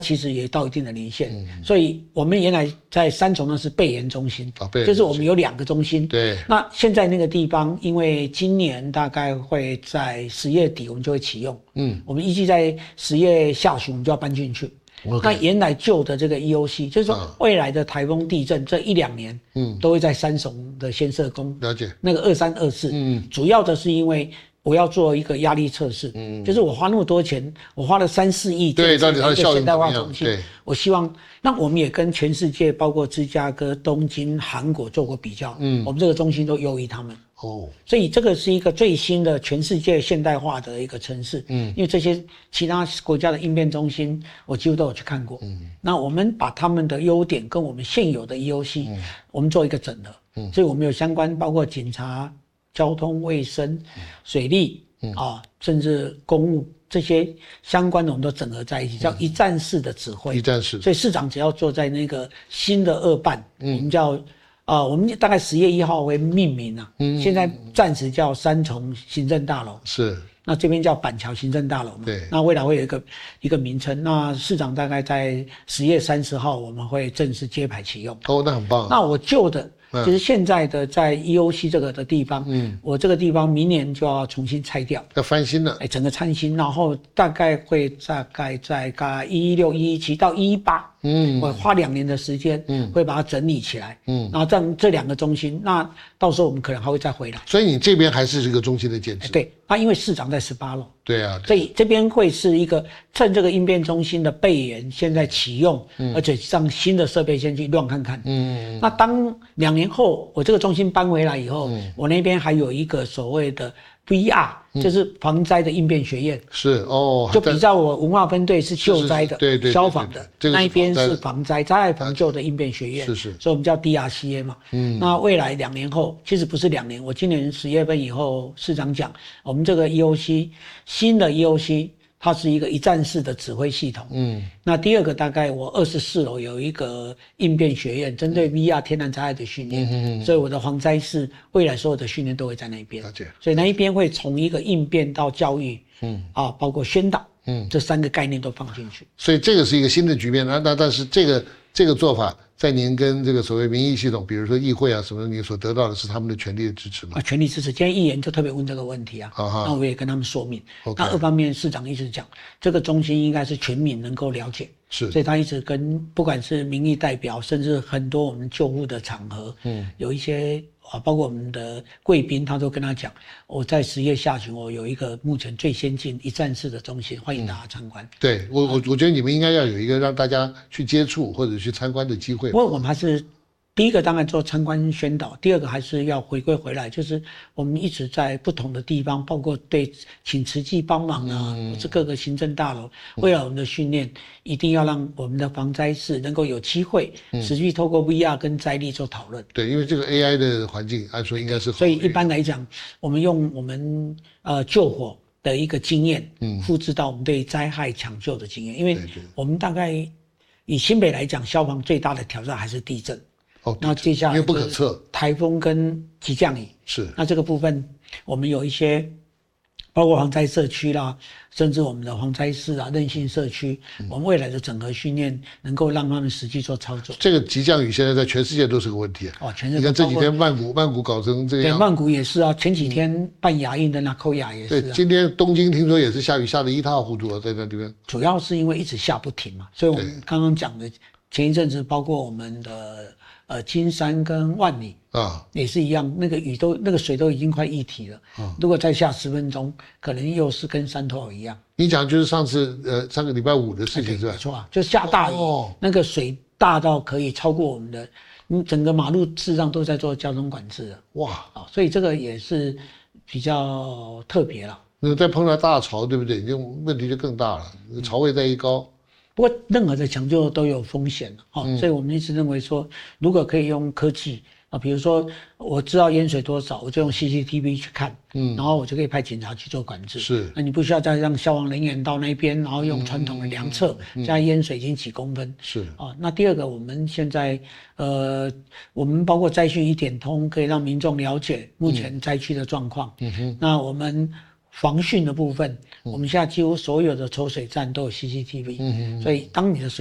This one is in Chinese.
其实也到一定的年限，所以我们原来在三重呢是备研中心，就是我们有2个中心。 对， 那现在那个地方，因为今年大概会在10月底我们就会启用，我们预计在10月下旬我们就要搬进去。那原来旧的这个 EOC， 就是说未来的台风地震这1-2年，都会在三重的先设宫。 了解。 那个23、24，主要的是因为我要做一个压力测试，就是我花那么多钱，我花了3、4亿， 对，到底它的效应现代化中心， 对， 我希望，那我们也跟全世界，包括芝加哥、东京、韩国做过比较，我们这个中心都优于他们。所以这个是一个最新的全世界现代化的一个城市，因为这些其他国家的应变中心，我几乎都有去看过，那我们把他们的优点跟我们现有的 EOC，我们做一个整合，所以我们有相关包括警察、交通、卫生、水利甚至公务这些相关的，我们都整合在一起，叫一站式的指挥。 一站式。 所以市长只要坐在那个新的2办，我们叫我们大概10月1号会命名啊，现在暂时叫三重行政大楼。 是。 那这边叫板桥行政大楼嘛？ 对。 那未来会有一个名称。那市长大概在10月30号我们会正式揭牌启用。 那很棒。 那我旧的。就是现在的在 EOC 这个的地方，我这个地方明年就要重新拆掉， 要翻新了， 整个翻新，然后大概在11、16、17到18，我花2年的时间，会把它整理起来，然后这2个中心，那到时候我们可能还会再回来。 所以你这边还是这个中心的建制？ 对，那因为市长在18楼。 对啊， 所以这边会是一个趁这个应变中心的备研现在启用，而且让新的设备先去乱看看。那当2年后我这个中心搬回来以后，我那边还有一个所谓的 VR，就是防灾的应变学院。 是就比较我文化分队是救灾的， 对， 消防的，那一边是防灾、灾害防救的应变学院。 是， 所以我们叫 DRCA 嘛。那未来2年后，其实不是2年，我今年10月份以后，市长讲，我们这个 EOC 新的 EOC。它是一个一站式的指挥系统。那第2个大概我24楼有一个应变学院，针对 VR 天然灾害的训练。所以我的防灾室未来所有的训练都会在那边。 了解。 所以那一边会从一个应变到教育，包括宣导，这3个概念都放进去。 所以这个是一个新的局面。但是这个做法，在您跟这个所谓民意系统，比如说议会啊什么，你所得到的是他们的全力的支持吗？ 全力支持。今天议员就特别问这个问题啊，那我也跟他们说明。那2方面，市长一直讲，这个中心应该是全民能够了解，所以他一直跟不管是民意代表，甚至很多我们救护的场合，有一些包括我们的贵宾，他都跟他讲，我在10月下旬，我有一个目前最先进一站式的中心，欢迎大家参观。 对，我觉得你们应该要有一个让大家去接触或者去参观的机会。 不过我们还是第1个当然做参观宣导，第2个还是要回归回来，就是我们一直在不同的地方，包括对请慈济帮忙啊，或是各个行政大楼，为了我们的训练，一定要让我们的防灾室能够有机会持续透过 VR 跟灾力做讨论。 对，因为这个 AI 的环境按说应该是好。 所以一般来讲，我们用我们救火的一个经验，复制到我们对灾害抢救的经验，因为我们大概以新北来讲，消防最大的挑战还是地震。那接下来因为不可测， 台风跟急降雨是。 那这个部分，我们有一些，包括防灾社区啦，甚至我们的防灾室啊、韧性社区，我们未来的整合训练能够让他们实际做操作。 这个急降雨现在在全世界都是个问题啊。 全世界。 你看这几天曼谷搞成这样。 对，曼谷也是啊，前几天办亚运的那扣亚也是啊。 对，今天东京听说也是下雨下得一塌糊涂啊，在那边。 主要是因为一直下不停嘛，所以我们刚刚讲的前一阵子，包括我们的。金山跟万里也是一样，那个水都已经快溢体了。如果再下10分钟，可能又是跟山头一样。 你讲就是上个礼拜5的事情是吧？ 没错啊，就下大雨，那个水大到可以超过我们的，整个马路事实上都在做交通管制了。哇，所以这个也是比较特别了。 那再碰到大潮，对不对？这问题就更大了，潮位再一高。 不过任何的抢救都有风险，所以我们一直认为说，如果可以用科技比如说我知道淹水多少，我就用 CCTV 去看，然后我就可以派警察去做管制。是，那你不需要再让消防人员到那边，然后用传统的量测，现在淹水已经几公分。是那第2个，我们现在我们包括灾讯1点通，可以让民众了解目前灾区的状况。那我们防汛的部分，我们现在几乎所有的抽水站都有 CCTV，所以当你的水